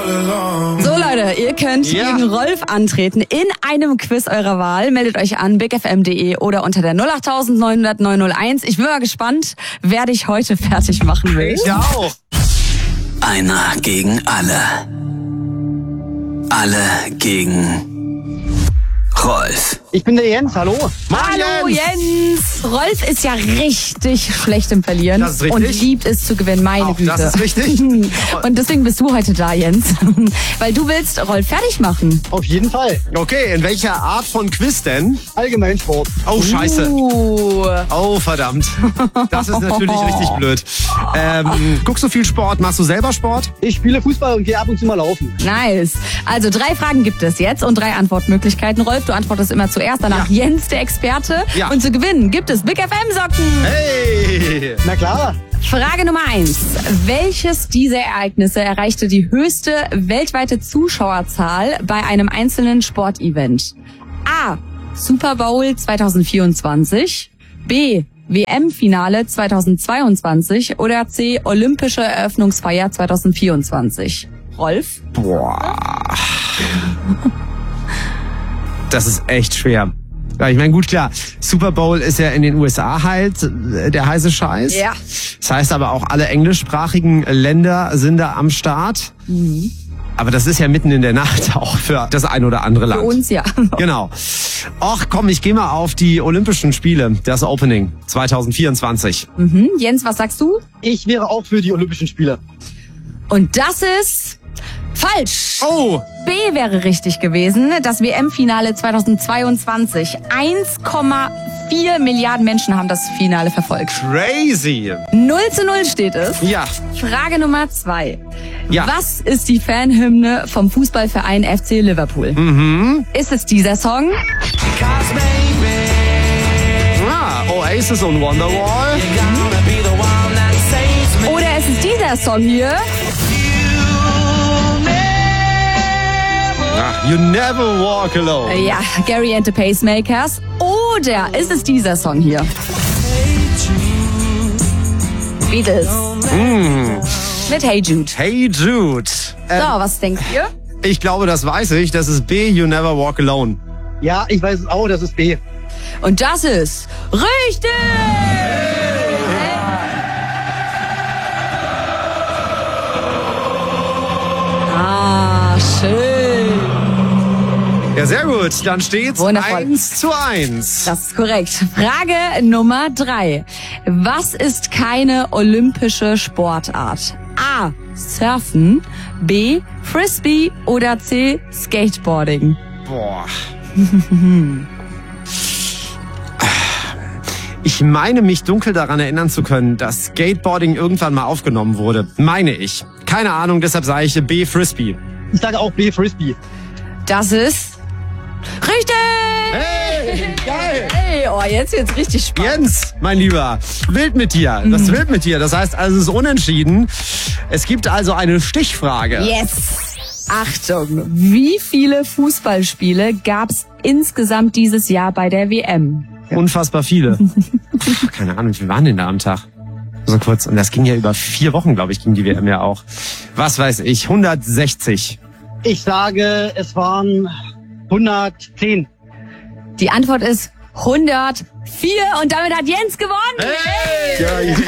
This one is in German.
So Leute, ihr könnt gegen Rolf antreten in einem Quiz eurer Wahl. Meldet euch an bigfm.de oder unter der 08900 901. Ich bin mal gespannt, wer dich heute fertig machen will. Ich auch. Einer gegen alle. Alle gegen Rolf. Ich bin der Jens, hallo. Hallo Jens! Rolf ist ja richtig schlecht im Verlieren. Das ist richtig. Und liebt es zu gewinnen, meine Güte. Das ist richtig. Und deswegen bist du heute da, Jens. Weil du willst Rolf fertig machen. Auf jeden Fall. Okay, in welcher Art von Quiz denn? Allgemeinsport. Oh, scheiße. Oh, verdammt. Das ist natürlich richtig blöd. Guckst du viel Sport? Machst du selber Sport? Ich spiele Fußball und gehe ab und zu mal laufen. Nice. Also 3 Fragen gibt es jetzt und 3 Antwortmöglichkeiten. Rolf, du antwortest immer zuerst, danach Jens, der Experte. Ja. Und zu gewinnen gibt es Big FM Socken. Hey! Na klar. Frage Nummer 1. Welches dieser Ereignisse erreichte die höchste weltweite Zuschauerzahl bei einem einzelnen Sportevent? A. Super Bowl 2024. B. WM-Finale 2022. Oder C. Olympische Eröffnungsfeier 2024. Rolf? Boah. Das ist echt schwer. Ja, ich meine, gut, klar, Super Bowl ist ja in den USA halt der heiße Scheiß. Ja. Das heißt aber auch, alle englischsprachigen Länder sind da am Start. Mhm. Aber das ist ja mitten in der Nacht auch für das ein oder andere Land. Für uns, ja. Genau. Ach komm, ich gehe mal auf die Olympischen Spiele, das Opening 2024. Mhm. Jens, was sagst du? Ich wäre auch für die Olympischen Spiele. Und das ist falsch. Oh! B wäre richtig gewesen. Das WM-Finale 2022. 1,4 Milliarden Menschen haben das Finale verfolgt. Crazy. 0:0 steht es. Ja. Frage Nummer 2. Ja. Was ist die Fanhymne vom Fußballverein FC Liverpool? Mhm. Ist es dieser Song? Oasis und Wonderwall. Oder ist es dieser Song hier? You never walk alone. Ja, Gary and the Pacemakers. Oder ist es dieser Song hier? Beatles. Mit Hey Jude. Hey Jude. So, was denkt ihr? Ich glaube, das weiß ich. Das ist B, You Never Walk Alone. Ja, ich weiß es auch, das ist B. Und das ist richtig! Ah, schön. Ja, sehr gut. Dann steht's Wundervoll. 1:1. Das ist korrekt. Frage Nummer 3. Was ist keine olympische Sportart? A. Surfen. B. Frisbee. Oder C. Skateboarding. Boah. Ich meine, mich dunkel daran erinnern zu können, dass Skateboarding irgendwann mal aufgenommen wurde. Meine ich. Keine Ahnung, deshalb sage ich B, Frisbee. Ich sage auch B, Frisbee. Das ist richtig! Hey, geil! Hey, oh, jetzt wird's richtig spannend. Jens, mein Lieber, wild mit dir. Das ist wild mit dir. Das heißt, also es ist unentschieden. Es gibt also eine Stichfrage. Yes! Achtung! Wie viele Fußballspiele gab's insgesamt dieses Jahr bei der WM? Unfassbar viele. Keine Ahnung, wie waren denn da am Tag? So kurz. Und das ging ja über 4 Wochen, glaube ich, ging die WM ja auch. Was weiß ich, 160. Ich sage, es waren 110. Die Antwort ist 104 und damit hat Jens gewonnen. Hey! Ja,